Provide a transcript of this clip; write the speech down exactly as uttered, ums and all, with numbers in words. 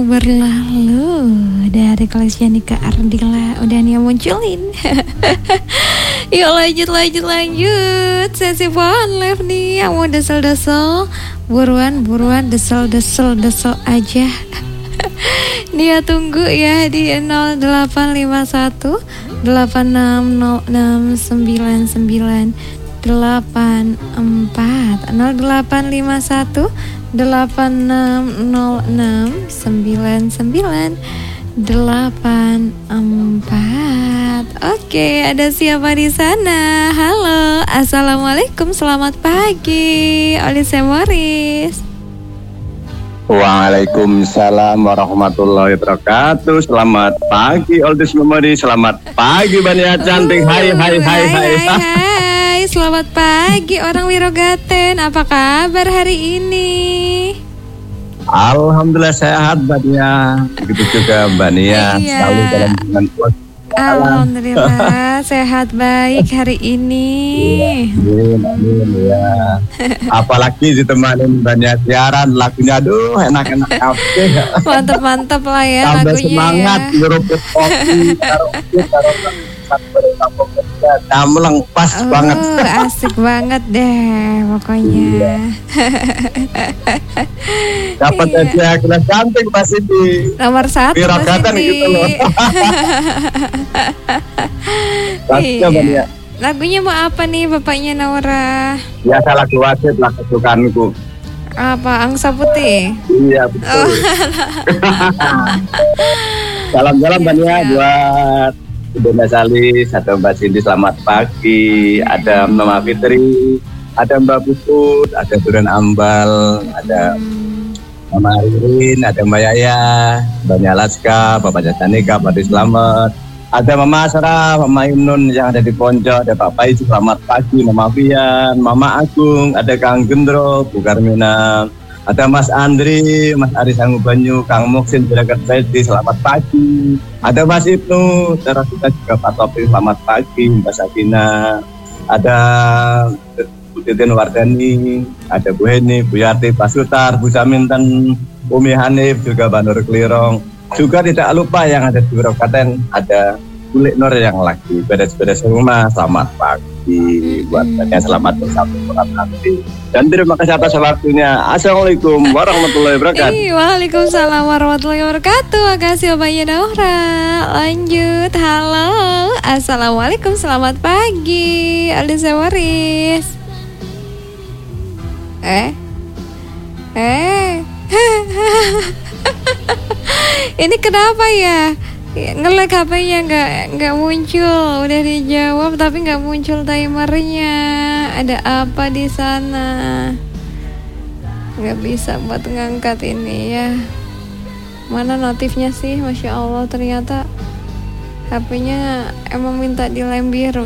mau berlalu dari koleksi Nika Ardila udah nih munculin. Yuk lanjut lanjut lanjut sesi phone live nih yang mau desel-desel buruan buruan desel-desel desel aja. Dia tunggu ya di nol delapan lima satu delapan enam nol enam sembilan sembilan delapan empat nol delapan lima satu delapan enam nol enam sembilan sembilan delapan empat. Oke, ada siapa di sana? Halo, assalamualaikum, selamat pagi, Olise Morris. Waalaikumsalam warahmatullahi wabarakatuh. Selamat pagi Oldies Memori. Selamat pagi Bania cantik. Hai hai hai hai. Hai hai. Selamat pagi orang Wirogaten. Apa kabar hari ini? Alhamdulillah sehat Bania. Begitu juga Bania. Iya. Selalu dalam dengan kuat. Alhamdulillah sehat baik hari ini. Amin, amin ya. Apalagi ditemanin banyak siaran lagunya, aduh enak-enak kafe. Mantap-mantap lah ya tambah lagunya. Semangat Ya. ngeruput kopi, karaoke, karaoke, kameleng pas Oh, banget. asik banget deh pokoknya. Iya. Dapat Iya. aja gelas cantik pasti di Nomor satu Wirogaten Mas gitu loh. Indi. Pasti Iya. Bania. Lagunya mau apa nih bapaknya Naura? Biasa lagu wajib lah kesukaanku. Apa Angsa Putih? Iya betul. Oh. Salam-salam Iya, Bania siap. buat Ibu Mbak Salis, ada Mbak Cindy selamat pagi, ada Mama Fitri, ada Mbak Puput, ada Duren Ambal, ada Hmm. Mama Ririn, ada Mbak Yaya, Mbak Nyalaska, Bapak Jasanika, Pak Selamat, ada Mama Asra, Mama Imnun yang ada di Ponco, ada Pak Paisu selamat pagi, Mama Fian, Mama Agung, ada Kang Gendro, Bu Karmina, ada Mas Andri, Mas Aris Banyu, Kang Moksin, Juragan Fedi, selamat pagi. Ada Mas Ibnu, terus kita juga Pak Topi, selamat pagi, Mbak Sakina. Ada Bu Titin Wardani, ada Bu Heni, Bu Yati, Pak Sutar, Bu Saminten, Umi Hanif, juga Mbak Nur Klirong. Juga tidak lupa yang ada di Wirogaten, ada Bu Nur yang lagi beres-beres rumah, selamat pagi. Buat banyak selamat bersama nanti. Dan terima kasih atas waktunya. Assalamualaikum warahmatullahi wabarakatuh. Ih, Waalaikumsalam warahmatullahi wabarakatuh. Makasih Bapaknya Naura. Lanjut. Halo. Assalamualaikum, selamat pagi, Olise Morris. Eh? Eh? Ini kenapa ya? Nge-lag H P-nya nggak nggak muncul, udah dijawab tapi nggak muncul timernya. Ada apa di sana? Nggak bisa buat ngangkat ini ya. Mana notifnya sih? Masya Allah ternyata H P-nya emang minta dilem biru.